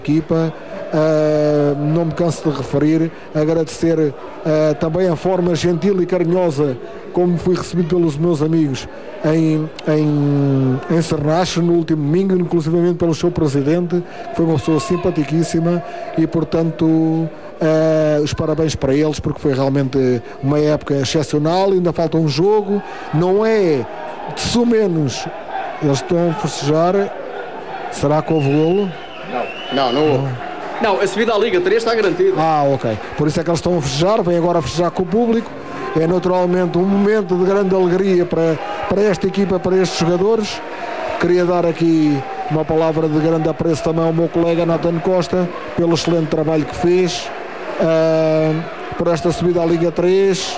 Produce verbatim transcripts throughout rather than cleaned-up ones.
equipa. Uh, não me canso de referir, agradecer uh, também a forma gentil e carinhosa como fui recebido pelos meus amigos em, em, em Cernache no último domingo, inclusivamente pelo seu presidente, que foi uma pessoa simpaticíssima, e portanto uh, os parabéns para eles, porque foi realmente uma época excepcional. Ainda falta um jogo, não é de só menos, eles estão a festejar. Será que houve golo? Não, não, não houve. Não. Não, a subida à Liga três está garantida. Ah, ok. Por isso é que eles estão a festejar, vêm agora a festejar com o público. É naturalmente um momento de grande alegria para, para esta equipa, para estes jogadores. Queria dar aqui uma palavra de grande apreço também ao meu colega Nathan Costa, pelo excelente trabalho que fez, uh, por esta subida à Liga três,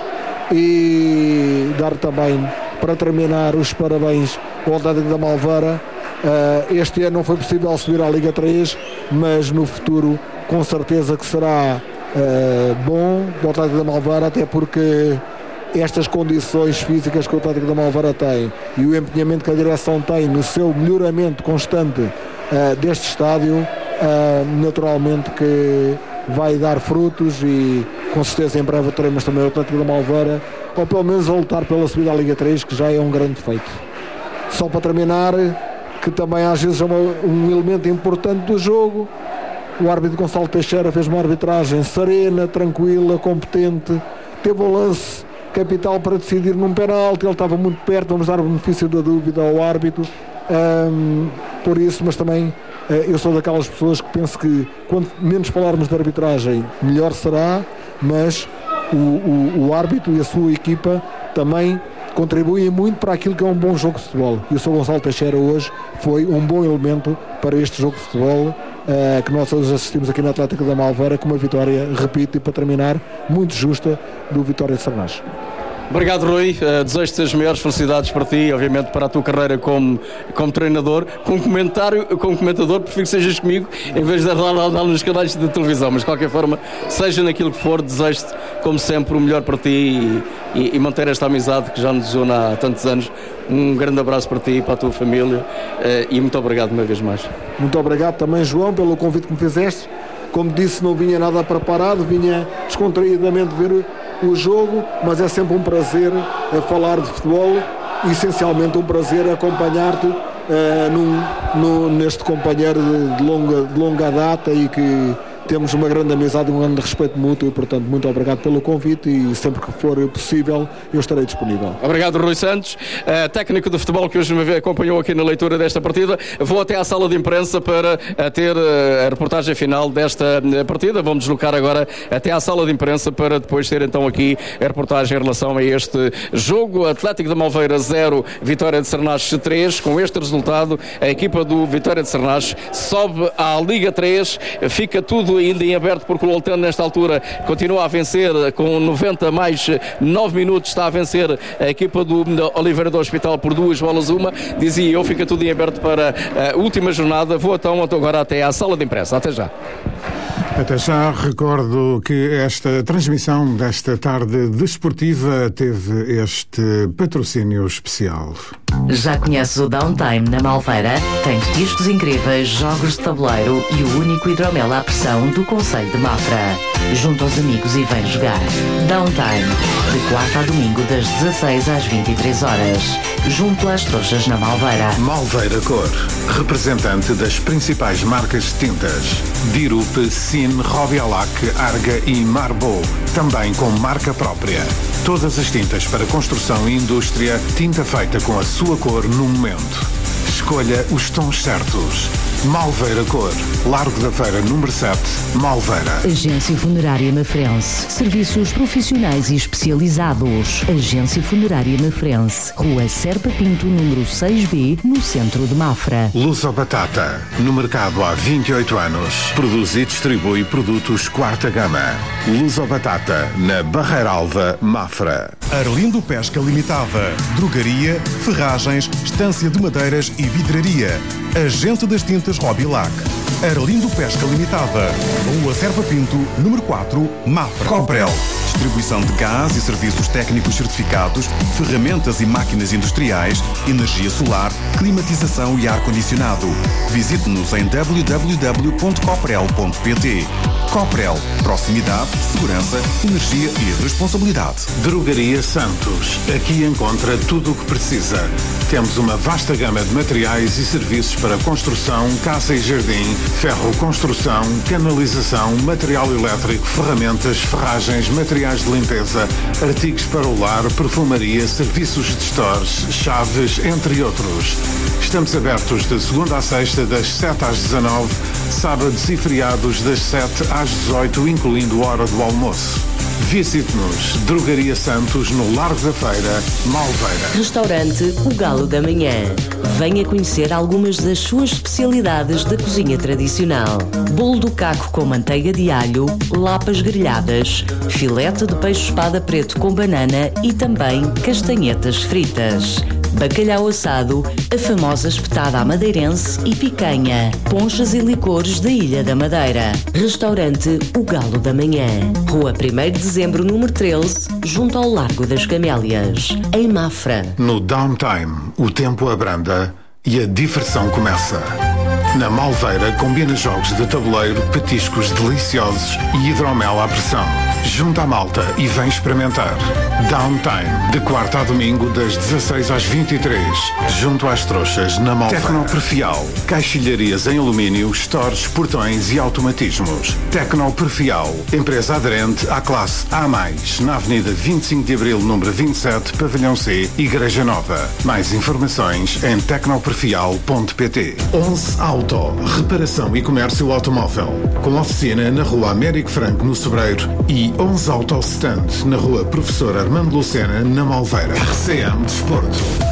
e dar também, para terminar, os parabéns ao Atlético da Malveira. Uh, este ano não foi possível subir à Liga três, mas no futuro com certeza que será uh, bom do Atlético da Malveira, até porque estas condições físicas que o Atlético da Malveira tem e o empenhamento que a direção tem no seu melhoramento constante uh, deste estádio, uh, naturalmente que vai dar frutos, e com certeza em breve teremos também o Atlético da Malveira, ou pelo menos a lutar pela subida à Liga três, que já é um grande feito. Só para terminar, que também às vezes é uma, um elemento importante do jogo, o árbitro Gonçalo Teixeira fez uma arbitragem serena, tranquila, competente, teve um lance capital para decidir num penalti, ele estava muito perto, vamos dar o benefício da dúvida ao árbitro, um, por isso, mas também uh, eu sou daquelas pessoas que penso que quanto menos falarmos de arbitragem, melhor será, mas o, o, o árbitro e a sua equipa também contribuem muito para aquilo que é um bom jogo de futebol, e o Sr. Gonçalo Teixeira hoje foi um bom elemento para este jogo de futebol uh, que nós hoje assistimos aqui na Atlético da Malveira, com uma vitória, repito, e para terminar, muito justa, do Vitória de Cernache. Obrigado, Rui. Uh, desejo-te as maiores felicidades para ti, obviamente para a tua carreira como, como treinador. Como comentário, como comentador, prefiro que sejas comigo em vez de andar lá nos canais de televisão, mas de qualquer forma, seja naquilo que for, desejo-te, como sempre, o melhor para ti, e, e, e manter esta amizade que já nos une há tantos anos. Um grande abraço para ti e para a tua família, uh, e muito obrigado uma vez mais. Muito obrigado também, João, pelo convite que me fizeste. Como disse, não vinha nada preparado, vinha descontraídamente ver o jogo, mas é sempre um prazer a falar de futebol, e essencialmente um prazer acompanhar-te uh, num, num, neste companheiro de, de, longa, de longa data, e que temos uma grande amizade e um grande respeito mútuo, e portanto muito obrigado pelo convite, e sempre que for possível eu estarei disponível. Obrigado, Rui Santos, uh, técnico de futebol que hoje me acompanhou aqui na leitura desta partida. Vou até à sala de imprensa para uh, ter uh, a reportagem final desta uh, partida. Vamos deslocar agora até à sala de imprensa para depois ter então aqui a reportagem em relação a este jogo. Atlético da Malveira zero, Vitória de Cernache três. Com este resultado, a equipa do Vitória de Cernache sobe à Liga três, fica tudo ainda em aberto, porque o Oltano nesta altura continua a vencer com noventa mais nove minutos, está a vencer a equipa do Oliveira do Hospital por duas bolas uma. Dizia eu, fica tudo em aberto para a última jornada. Vou então agora até à sala de imprensa. Até já. Até já. Recordo que esta transmissão desta tarde desportiva teve este patrocínio especial. Já conheces o Downtime na Malveira? Tens discos incríveis, jogos de tabuleiro e o único hidromel à pressão do concelho de Mafra. Junta aos amigos e vem jogar. Downtime, de quarta a domingo das dezasseis às vinte e três horas. Junto às Trouxas na Malveira. Malveira Cor, representante das principais marcas de tintas: Dirup, Cine, Robialac, Arga e Marbo. Também com marca própria. Todas as tintas para construção e indústria, tinta feita com a sua cor no momento. Escolha os tons certos. Malveira Cor, Largo da Feira número sete, Malveira. Agência Funerária Mafrense. Serviços profissionais e especializados. Agência Funerária Mafrense. Rua Serpa Pinto, número seis B, no centro de Mafra. Luso Batata, no mercado há vinte e oito anos. Produz e distribui produtos quarta gama. Luso Batata, na Barreira Alva, Mafra. Arlindo Pesca Limitada. Drogaria, ferragens, estância de madeiras e vidraria. Agente das tintas Robilac. Arlindo Pesca Limitada. Rua Serpa Pinto, número quatro, Mafra. Coprel, distribuição de gás e serviços técnicos certificados, ferramentas e máquinas industriais, energia solar, climatização e ar-condicionado. Visite-nos em w w w ponto coprel ponto p t. Coprel. Proximidade, segurança, energia e responsabilidade. Drogaria Santos. Aqui encontra tudo o que precisa. Temos uma vasta gama de materiais e serviços para construção, casa e jardim, ferro construção, canalização, material elétrico, ferramentas, ferragens, materiais de limpeza, artigos para o lar, perfumaria, serviços de stores, chaves, entre outros. Estamos abertos de segunda à sexta, das sete às dezanove, sábados e feriados das sete às dezoito, incluindo hora do almoço. Visite-nos, Drogaria Santos, no Largo da Feira, Malveira. Restaurante O Galo da Manhã. Venha conhecer algumas das suas especialidades da cozinha tradicional. Bolo do caco com manteiga de alho, lapas grelhadas, filete de peixe espada preto com banana e também castanhetas fritas. Bacalhau assado, a famosa espetada à madeirense e picanha, ponchas e licores da Ilha da Madeira. Restaurante O Galo da Manhã. Rua primeiro de dezembro, número treze, junto ao Largo das Camélias, em Mafra. No Downtime, o tempo abranda e a diversão começa. Na Malveira combina jogos de tabuleiro, petiscos deliciosos e hidromel à pressão. Junta a malta e vem experimentar. Downtime, de quarta a domingo, das dezasseis às vinte e três, junto às trouxas, na Malveira. Tecnoperfial, caixilharias em alumínio, stores, portões e automatismos. Tecnoperfial, empresa aderente à classe A mais, na Avenida vinte e cinco de Abril, número vinte e sete, Pavilhão C, Igreja Nova. Mais informações em tecnoperfial ponto p t. onze Auto, reparação e comércio automóvel, com oficina na Rua Américo Franco, no Sobreiro, e onze Auto Stand, na Rua Professor Armando Lucena, na Malveira. R C M Desporto.